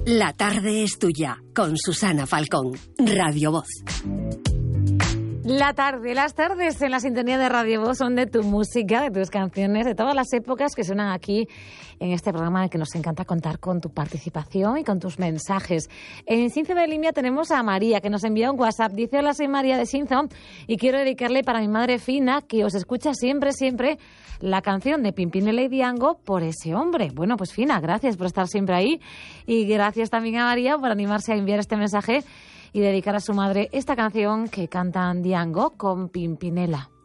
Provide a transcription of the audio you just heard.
La tarde es tuya, con Susana Falcón, Radio Voz. La tarde, las tardes en la sintonía de Radio Voz son de tu música, de tus canciones, de todas las épocas que suenan aquí en este programa en el que nos encanta contar con tu participación y con tus mensajes. En Sinzo de Limia tenemos a María, que nos envía un WhatsApp. Dice: hola, soy María de Sinzo y quiero dedicarle para mi madre Fina, que os escucha siempre, la canción de Pimpinela y Diango, Por ese hombre. Bueno, pues Fina, gracias por estar siempre ahí y gracias también a María por animarse a enviar este mensaje y dedicar a su madre esta canción que cantan Diango con Pimpinela.